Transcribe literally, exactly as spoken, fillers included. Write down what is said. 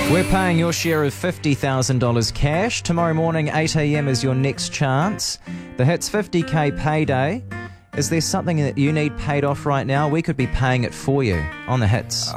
We're paying your share of fifty thousand dollars cash. Tomorrow morning, eight a.m. is your next chance. The Hits fifty K payday. Is there something that you need paid off right now? We could be paying it for you on The Hits.